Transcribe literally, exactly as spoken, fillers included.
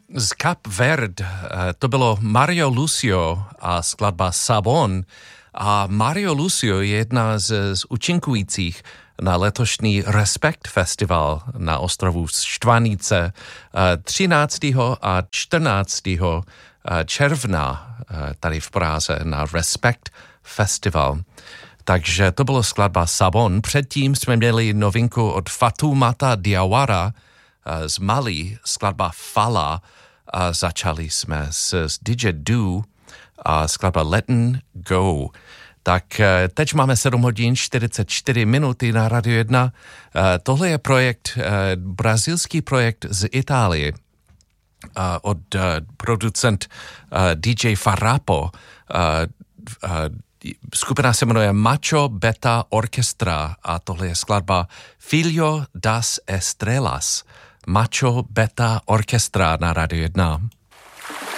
z Kap Verde, to bylo Mario Lucio a skladba Sabon. A Mario Lucio je jedna z, z účinkujících na letošní Respekt Festival na ostrovu Štvanice třináctého a čtrnáctého června tady v Praze na Respekt Festival. Takže to bylo skladba Sabon. Předtím jsme měli novinku od Fatoumata Diawara z Mali, skladba Fala. A začali jsme s, s D J Du a skladba Let'n Go. Tak teď máme sedm hodin čtyřicet čtyři minuty na Radio jedna. Tohle je projekt, brazilský projekt z Itálie od producent D J Farapo. Skupina se jmenuje Macho Beta Orchestra a tohle je skladba Filho das Estrelas. Macho Beta Orchestra na Radio jedna.